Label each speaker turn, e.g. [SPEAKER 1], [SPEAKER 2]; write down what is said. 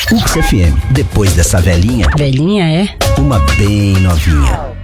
[SPEAKER 1] UX FM, depois dessa velhinha,
[SPEAKER 2] Velhinha é?
[SPEAKER 1] uma bem novinha.